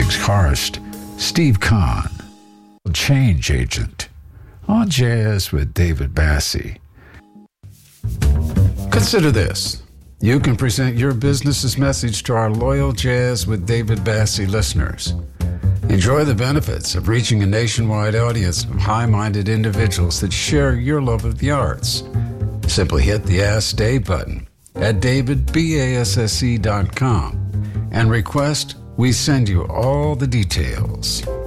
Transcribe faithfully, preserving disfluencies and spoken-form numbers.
guitarist Steve Kahn, Change Agent, on Jazz with David Bassie. Consider this. You can present your business's message to our loyal Jazz with David Bassie listeners. Enjoy the benefits of reaching a nationwide audience of high-minded individuals that share your love of the arts. Simply hit the Ask Dave button at david basse dot com and request we send you all the details.